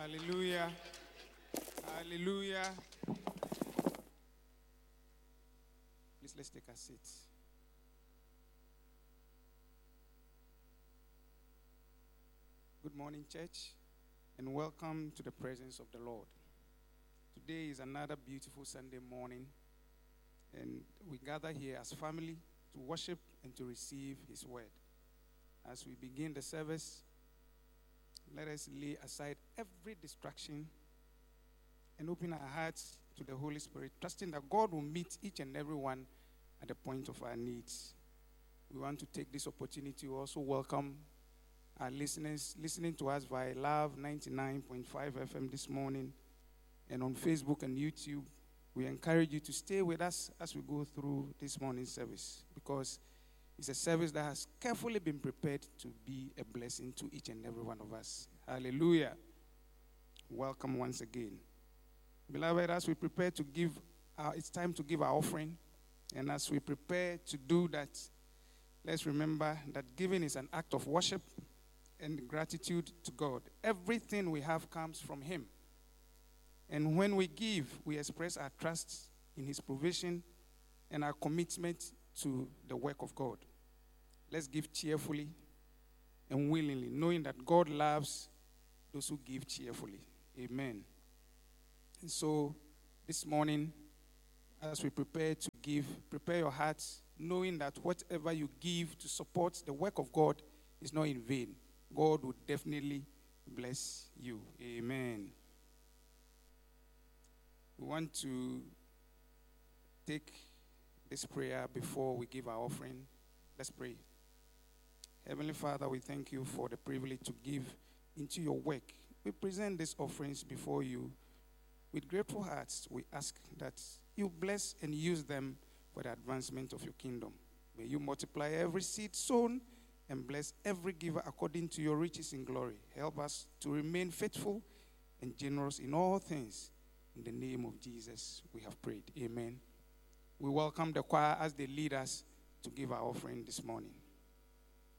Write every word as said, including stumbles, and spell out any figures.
Hallelujah. Hallelujah. Please, let's take a seat. Good morning, church, and welcome to the presence of the Lord. Today is another beautiful Sunday morning, and we gather here as family to worship and to receive His word. As we begin the service, let us lay aside every distraction and open our hearts to the Holy Spirit, trusting that God will meet each and every one at the point of our needs. We want to take this opportunity to also welcome our listeners listening to us via Love ninety-nine point five F M this morning and on Facebook and YouTube. We encourage you to stay with us as we go through this morning's service, because it's a service that has carefully been prepared to be a blessing to each and every one of us. Hallelujah. Welcome once again. Beloved, as we prepare to give, our, it's time to give our offering. And as we prepare to do that, let's remember that giving is an act of worship and gratitude to God. Everything we have comes from Him. And when we give, we express our trust in His provision and our commitment to the work of God. Let's give cheerfully and willingly, knowing that God loves those who give cheerfully. Amen. And so, this morning, as we prepare to give, prepare your hearts, knowing that whatever you give to support the work of God is not in vain. God will definitely bless you. Amen. We want to take this prayer before we give our offering. Let's pray. Heavenly Father, we thank you for the privilege to give into your work. We present these offerings before you. With grateful hearts, we ask that you bless and use them for the advancement of your kingdom. May you multiply every seed sown and bless every giver according to your riches in glory. Help us to remain faithful and generous in all things. In the name of Jesus, we have prayed. Amen. We welcome the choir as they lead us to give our offering this morning.